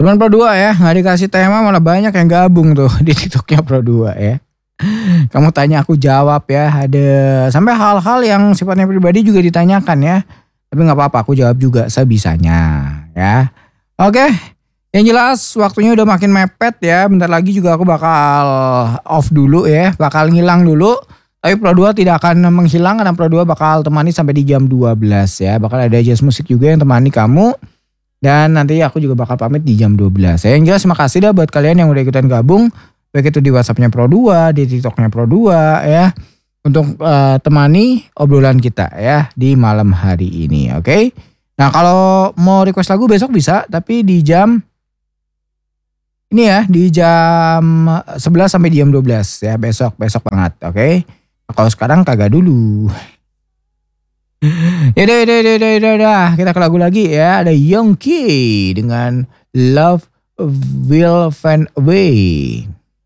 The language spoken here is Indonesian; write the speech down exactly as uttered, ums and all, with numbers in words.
Cuman Pro dua ya, nggak dikasih tema malah banyak yang gabung tuh di TikToknya Pro dua ya. Kamu tanya aku jawab ya, ada sampai hal-hal yang sifatnya pribadi juga ditanyakan ya. Tapi nggak apa-apa, aku jawab juga sebisanya ya. Oke, yang jelas waktunya udah makin mepet ya. Bentar lagi juga aku bakal off dulu ya, bakal ngilang dulu. Tapi Pro dua tidak akan menghilang karena Pro dua bakal temani sampai di jam dua belas ya. Bakal ada jazz musik juga yang temani kamu. Dan nanti aku juga bakal pamit di jam dua belas. Ya, yang jelas terima kasih dah buat kalian yang udah ikutan gabung. Baik itu di WhatsAppnya Pro dua, di TikToknya Pro dua ya. Untuk uh, temani obrolan kita ya di malam hari ini. Oke. Okay? Nah kalau mau request lagu besok bisa. Tapi di jam ini ya. Di jam sebelas sampai jam dua belas ya. Besok, besok banget. Oke. Okay? Nah, kalau sekarang kagak dulu. Yaudah, yaudah, yaudah, yaudah, yaudah. Kita ke lagu lagi ya. Ada Yongki dengan Love Will Find a Way.